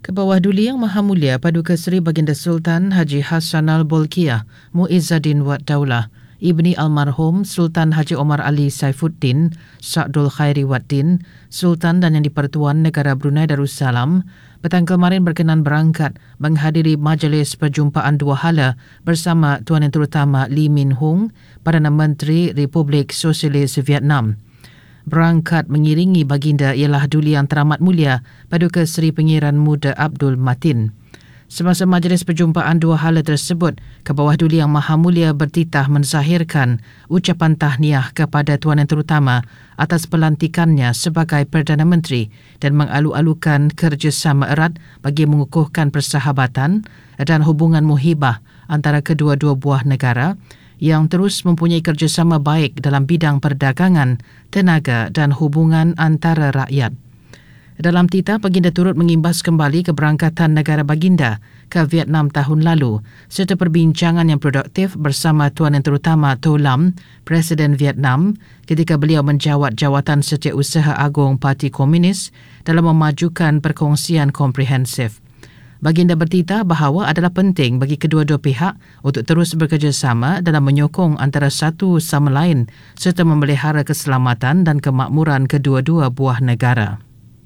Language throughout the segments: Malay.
Kebawah Duli Yang Maha Mulia Paduka Seri Baginda Sultan Haji Hassanal Bolkiah Muizzaddin Wad Daulah Ibni Almarhum Sultan Haji Omar Ali Saifuddin Sa'dul Khairi Waddin Sultan dan Yang di-Pertuan Negara Brunei Darussalam petang kemarin berkenan berangkat menghadiri majlis perjumpaan dua hala bersama Tuan Yang Terutama Lee Min Hung, Perdana Menteri Republik Sosialis Vietnam. Berangkat mengiringi baginda ialah Duli Yang Teramat Mulia Paduka Seri Pengiran Muda Abdul Matin. Semasa majlis perjumpaan dua hala tersebut, Kebawah Duli Yang Maha Mulia bertitah menzahirkan ucapan tahniah kepada Tuan Yang Terutama atas pelantikannya sebagai Perdana Menteri dan mengalu-alukan kerjasama erat bagi mengukuhkan persahabatan dan hubungan muhibah antara kedua-dua buah negara yang terus mempunyai kerjasama baik dalam bidang perdagangan, tenaga dan hubungan antara rakyat. Dalam titah, baginda turut mengimbas kembali keberangkatan negara baginda ke Vietnam tahun lalu serta perbincangan yang produktif bersama Tuan Yang Terutama To Lam, Presiden Vietnam, ketika beliau menjawat jawatan Setiausaha Agung Parti Komunis dalam memajukan perkongsian komprehensif. Baginda bertitah bahawa adalah penting bagi kedua-dua pihak untuk terus bekerjasama dalam menyokong antara satu sama lain serta memelihara keselamatan dan kemakmuran kedua-dua buah negara.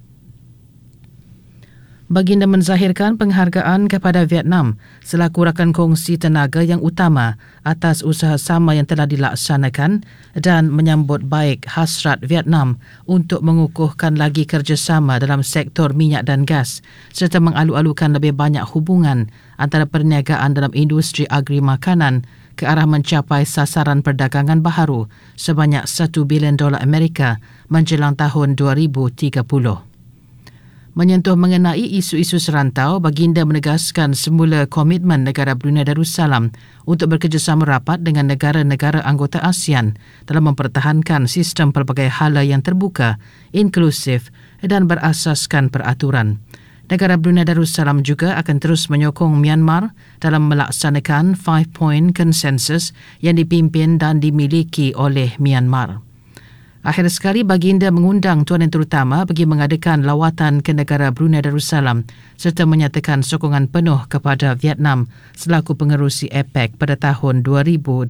Baginda menzahirkan penghargaan kepada Vietnam selaku rakan kongsi tenaga yang utama atas usaha sama yang telah dilaksanakan dan menyambut baik hasrat Vietnam untuk mengukuhkan lagi kerjasama dalam sektor minyak dan gas serta mengalu-alukan lebih banyak hubungan antara perniagaan dalam industri agri makanan ke arah mencapai sasaran perdagangan baharu sebanyak $1 bilion Amerika menjelang tahun 2030. Menyentuh mengenai isu-isu serantau, baginda menegaskan semula komitmen negara Brunei Darussalam untuk bekerjasama rapat dengan negara-negara anggota ASEAN dalam mempertahankan sistem pelbagai hala yang terbuka, inklusif dan berasaskan peraturan. Negara Brunei Darussalam juga akan terus menyokong Myanmar dalam melaksanakan 5-point consensus yang dipimpin dan dimiliki oleh Myanmar. Akhir sekali, baginda mengundang Tuan Yang Terutama bagi mengadakan lawatan ke negara Brunei Darussalam serta menyatakan sokongan penuh kepada Vietnam selaku pengerusi APEC pada tahun 2027.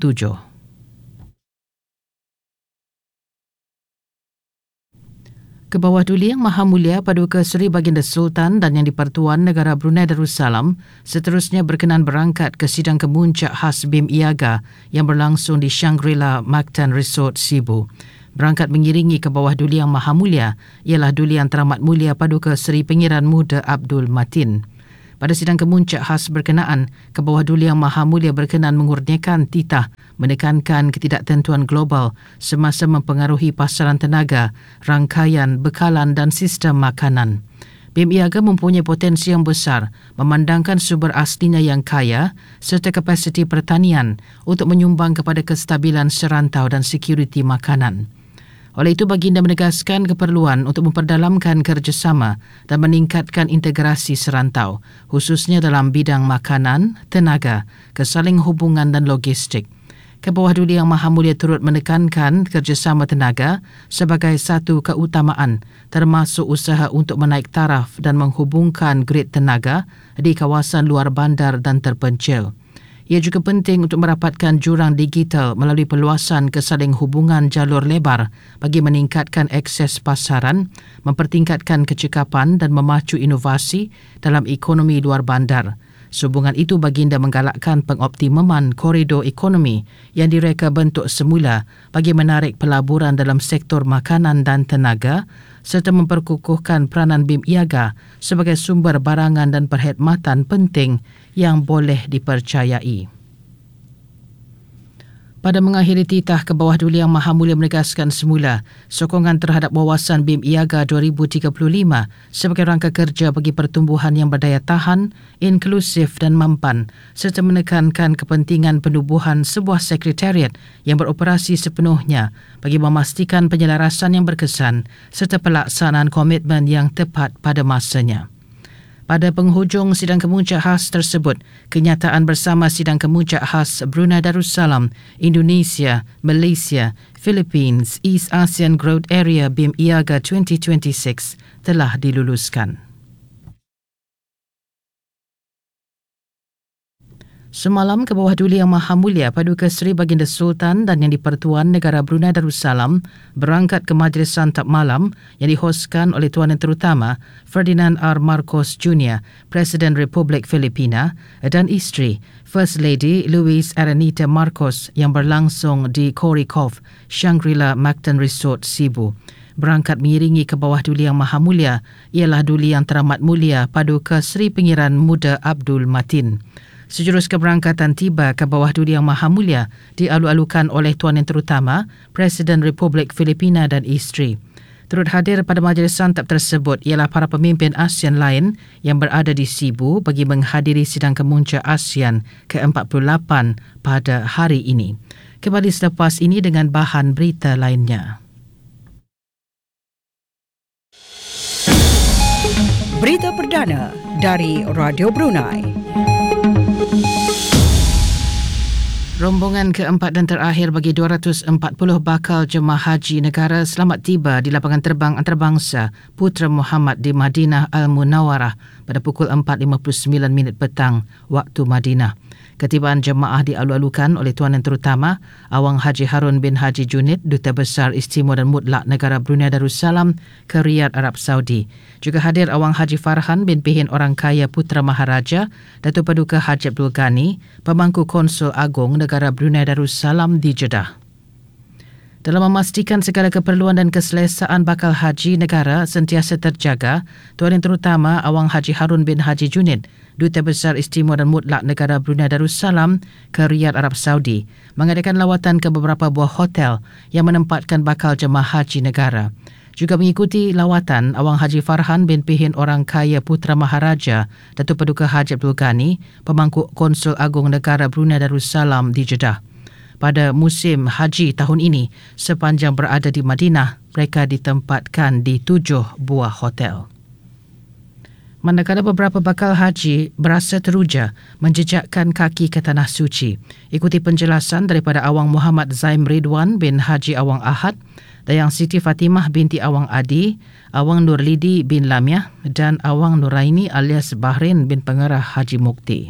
Kebawah Duli Yang Maha Mulia Paduka Seri Baginda Sultan dan Yang di-Pertuan Negara Brunei Darussalam seterusnya berkenan berangkat ke sidang kemuncak khas BIM IAGA yang berlangsung di Shangri-La Mactan Resort Sibu. Berangkat mengiringi Kebawah Duli Yang Maha Mulia ialah Duli Yang Teramat Mulia Paduka Seri Pengiran Muda Abdul Matin. Pada sidang kemuncak khas berkenaan, Kebawah Duli Yang Maha Mulia berkenan mengurniakan titah menekankan ketidaktentuan global semasa mempengaruhi pasaran tenaga, rangkaian, bekalan dan sistem makanan. BIM IAGA mempunyai potensi yang besar memandangkan sumber aslinya yang kaya serta kapasiti pertanian untuk menyumbang kepada kestabilan serantau dan sekuriti makanan. Oleh itu, baginda menegaskan keperluan untuk memperdalamkan kerjasama dan meningkatkan integrasi serantau, khususnya dalam bidang makanan, tenaga, kesaling hubungan dan logistik. Kebawah Duli Yang Maha Mulia turut menekankan kerjasama tenaga sebagai satu keutamaan, termasuk usaha untuk menaik taraf dan menghubungkan grid tenaga di kawasan luar bandar dan terpencil. Ia juga penting untuk merapatkan jurang digital melalui perluasan kesaling hubungan jalur lebar bagi meningkatkan akses pasaran, mempertingkatkan kecekapan dan memacu inovasi dalam ekonomi luar bandar. Sehubungan itu, baginda menggalakkan pengoptimuman koridor ekonomi yang direka bentuk semula bagi menarik pelaburan dalam sektor makanan dan tenaga serta memperkukuhkan peranan BIM IAGA sebagai sumber barangan dan perkhidmatan penting yang boleh dipercayai. Pada mengakhiri titah, Kebawah Duli Yang Maha Mulia menegaskan semula sokongan terhadap wawasan BIM IAGA 2035 sebagai rangka kerja bagi pertumbuhan yang berdaya tahan, inklusif dan mampan serta menekankan kepentingan penubuhan sebuah sekretariat yang beroperasi sepenuhnya bagi memastikan penyelarasan yang berkesan serta pelaksanaan komitmen yang tepat pada masanya. Pada penghujung sidang kemuncak khas tersebut, kenyataan bersama sidang kemuncak khas Brunei Darussalam, Indonesia, Malaysia, Philippines, East ASEAN Growth Area BIM IAGA 2026 telah diluluskan. Semalam, ke bawah Duli Yang Maha Mulia Paduka Seri Baginda Sultan dan Yang di-Pertuan Negara Brunei Darussalam berangkat ke Majlis Santap Malam yang dihoskan oleh Tuan Yang Terutama Ferdinand R. Marcos Jr., Presiden Republik Filipina, dan isteri First Lady Luis Aranita Marcos yang berlangsung di Cory Cove, Shangri-La Mactan Resort, Cebu. Berangkat mengiringi ke bawah Duli Yang Maha Mulia ialah Duli Yang Teramat Mulia Paduka Seri Pengiran Muda Abdul Matin. Sejurus keberangkatan tiba ke bawah Duli Yang Maha Mulia dialu-alukan oleh Tuan Yang Terutama Presiden Republik Filipina dan isteri. Turut hadir pada majlis santap tersebut ialah para pemimpin ASEAN lain yang berada di Cebu bagi menghadiri sidang kemuncak ASEAN ke-48 pada hari ini. Kembali selepas ini dengan bahan berita lainnya. Berita perdana dari Radio Brunei. Rombongan keempat dan terakhir bagi 240 bakal jemaah haji negara selamat tiba di lapangan terbang antarabangsa Putra Muhammad di Madinah Al-Munawwarah pada pukul 4.59 petang waktu Madinah. Ketibaan jemaah dialu-alukan oleh Tuan Yang Terutama Awang Haji Harun bin Haji Junid, Duta Besar Istimewa dan Mutlak Negara Brunei Darussalam ke Riyadh, Arab Saudi. Juga hadir Awang Haji Farhan bin Pihin Orang Kaya Putra Maharaja, Datuk Paduka Haji Abdul Ghani, Pemangku Konsul Agong Negara Brunei Darussalam di Jeddah. Dalam memastikan segala keperluan dan keselesaan bakal haji negara sentiasa terjaga, Tuan Yang Terutama Awang Haji Harun bin Haji Junid, Duta Besar Istimewa dan Mutlak Negara Brunei Darussalam ke Riyadh, Arab Saudi, mengadakan lawatan ke beberapa buah hotel yang menempatkan bakal jemaah haji negara. Juga mengikuti lawatan Awang Haji Farhan bin Pihin Orang Kaya Putra Maharaja, Datuk Paduka Haji Abdul Ghani, Pemangku Konsul Agong Negara Brunei Darussalam di Jeddah. Pada musim haji tahun ini, sepanjang berada di Madinah, mereka ditempatkan di 7 buah hotel. Manakala beberapa bakal haji berasa teruja menjejakkan kaki ke Tanah Suci. Ikuti penjelasan daripada Awang Muhammad Zaim Ridwan bin Haji Awang Ahad, Dayang Siti Fatimah binti Awang Adi, Awang Nurlidi bin Lamiah dan Awang Nuraini alias Bahrain bin Pengarah Haji Mukti.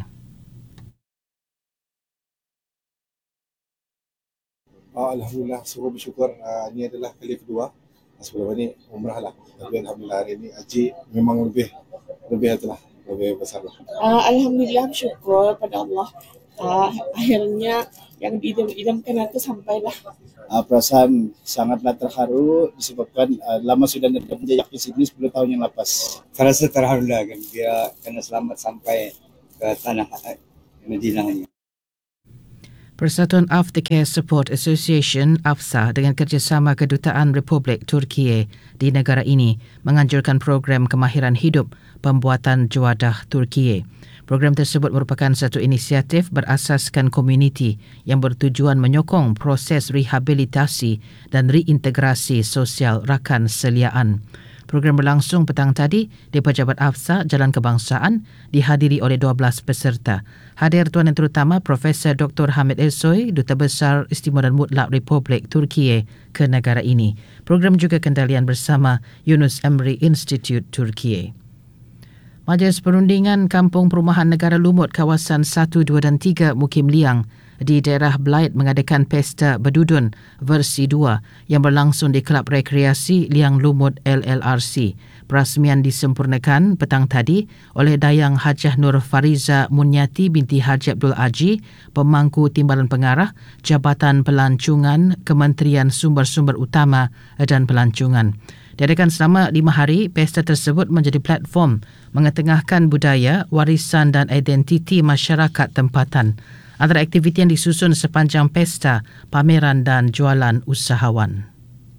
Alhamdulillah, sungguh bersyukur. Ini adalah kali kedua. Sebelum ini umrah lah. Tapi Alhamdulillah hari ini haji memang lebih besar lah. Alhamdulillah, bersyukur pada Allah. Akhirnya yang diidamkan itu sampailah. Perasaan sangatlah terharu disebabkan lama sudah menjejak di sini 10 tahun yang lepas. Saya rasa terharu lah dia kena selamat sampai ke tanah Madinah ini. Persatuan Aftercare Support Association AFSA dengan kerjasama Kedutaan Republik Turkiye di negara ini menganjurkan program kemahiran hidup pembuatan juadah Turkiye. Program tersebut merupakan satu inisiatif berasaskan komuniti yang bertujuan menyokong proses rehabilitasi dan reintegrasi sosial rakan seliaan. Program berlangsung petang tadi di Pejabat AFSA Jalan Kebangsaan dihadiri oleh 12 peserta. Hadir Tuan Yang Terutama Profesor Dr. Hamid Ersoy, Duta Besar Istimewa dan Mutlak Republik Turkiye ke negara ini. Program juga kendalian bersama Yunus Emre Institute Turkiye. Majlis Perundingan Kampung Perumahan Negara Lumut kawasan 1, 2 dan 3 Mukim Liang di daerah Belait mengadakan Pesta Bedudun versi 2 yang berlangsung di Kelab Rekreasi Liang Lumut LLRC. Perasmian disempurnakan petang tadi oleh Dayang Hajah Nur Fariza Munyati binti Haji Abdul Aji, Pemangku Timbalan Pengarah Jabatan Pelancongan Kementerian Sumber-Sumber Utama dan Pelancongan. Diadakan selama 5 hari, pesta tersebut menjadi platform mengetengahkan budaya, warisan dan identiti masyarakat tempatan. Antara aktiviti yang disusun sepanjang pesta, pameran dan jualan usahawan.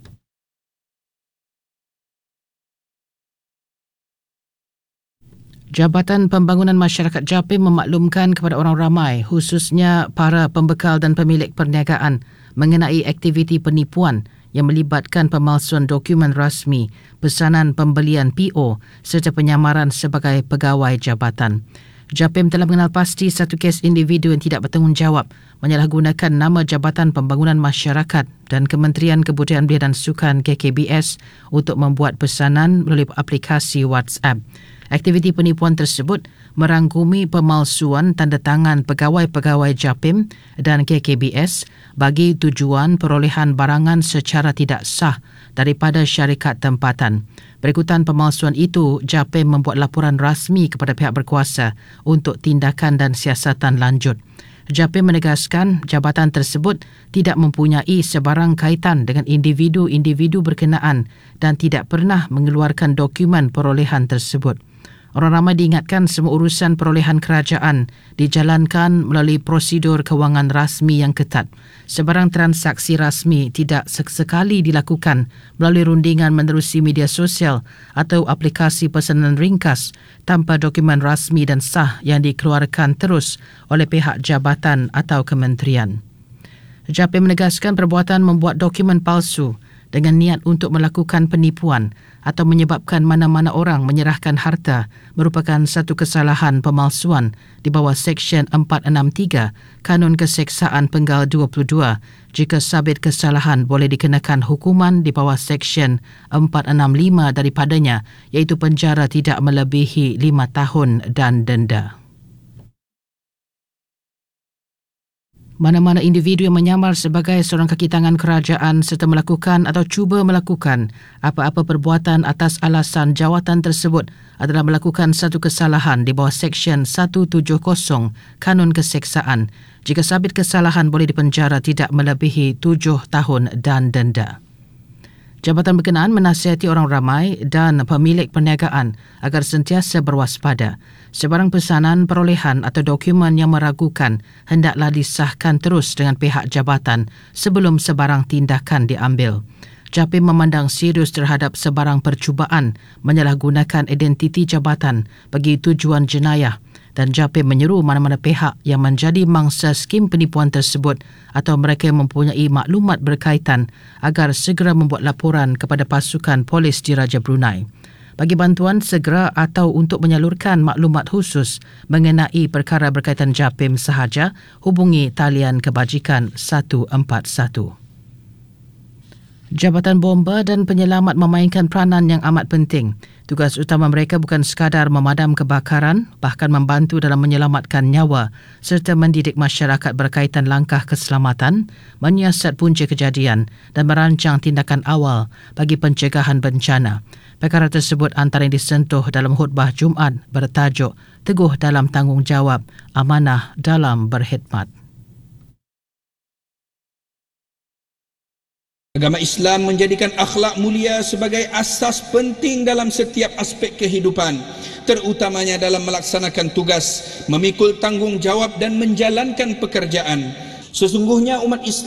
Jabatan Pembangunan Masyarakat Japim memaklumkan kepada orang ramai, khususnya para pembekal dan pemilik perniagaan, mengenai aktiviti penipuan yang melibatkan pemalsuan dokumen rasmi, pesanan pembelian PO serta penyamaran sebagai pegawai jabatan. Japim telah mengenal pasti satu kes individu yang tidak bertanggungjawab menyalahgunakan nama Jabatan Pembangunan Masyarakat dan Kementerian Kebudayaan Belia dan Sukan KKBS untuk membuat pesanan melalui aplikasi WhatsApp. Aktiviti penipuan tersebut merangkumi pemalsuan tanda tangan pegawai-pegawai JAPIM dan KKBS bagi tujuan perolehan barangan secara tidak sah daripada syarikat tempatan. Berikutan pemalsuan itu, JAPIM membuat laporan rasmi kepada pihak berkuasa untuk tindakan dan siasatan lanjut. JAPIM menegaskan jabatan tersebut tidak mempunyai sebarang kaitan dengan individu-individu berkenaan dan tidak pernah mengeluarkan dokumen perolehan tersebut. Orang ramai diingatkan semua urusan perolehan kerajaan dijalankan melalui prosedur kewangan rasmi yang ketat. Sebarang transaksi rasmi tidak sekali dilakukan melalui rundingan menerusi media sosial atau aplikasi pesanan ringkas tanpa dokumen rasmi dan sah yang dikeluarkan terus oleh pihak jabatan atau kementerian. JAPIM menegaskan perbuatan membuat dokumen palsu dengan niat untuk melakukan penipuan atau menyebabkan mana-mana orang menyerahkan harta merupakan satu kesalahan pemalsuan di bawah Seksyen 463 Kanun Keseksaan Penggal 22. Jika sabit kesalahan boleh dikenakan hukuman di bawah Seksyen 465 daripadanya, iaitu penjara tidak melebihi 5 tahun dan denda. Mana-mana individu yang menyamar sebagai seorang kaki tangan kerajaan serta melakukan atau cuba melakukan apa-apa perbuatan atas alasan jawatan tersebut adalah melakukan satu kesalahan di bawah Seksyen 170 Kanun Keseksaan. Jika sabit kesalahan boleh dipenjara tidak melebihi 7 tahun dan denda. Jabatan berkenaan menasihati orang ramai dan pemilik perniagaan agar sentiasa berwaspada. Sebarang pesanan, perolehan atau dokumen yang meragukan hendaklah disahkan terus dengan pihak jabatan sebelum sebarang tindakan diambil. JAPIM memandang serius terhadap sebarang percubaan menyalahgunakan identiti jabatan bagi tujuan jenayah dan JAPIM menyeru mana-mana pihak yang menjadi mangsa skim penipuan tersebut atau mereka yang mempunyai maklumat berkaitan agar segera membuat laporan kepada pasukan polis Diraja Brunei. Bagi bantuan segera atau untuk menyalurkan maklumat khusus mengenai perkara berkaitan JAPIM sahaja, hubungi talian kebajikan 141. Jabatan Bomba dan Penyelamat memainkan peranan yang amat penting. Tugas utama mereka bukan sekadar memadam kebakaran, bahkan membantu dalam menyelamatkan nyawa serta mendidik masyarakat berkaitan langkah keselamatan, menyiasat punca kejadian dan merancang tindakan awal bagi pencegahan bencana. Perkara tersebut antara yang disentuh dalam khutbah Jumaat bertajuk Teguh dalam Tanggungjawab, Amanah dalam Berkhidmat. Agama Islam menjadikan akhlak mulia sebagai asas penting dalam setiap aspek kehidupan, terutamanya dalam melaksanakan tugas, memikul tanggungjawab dan menjalankan pekerjaan. Sesungguhnya umat Islam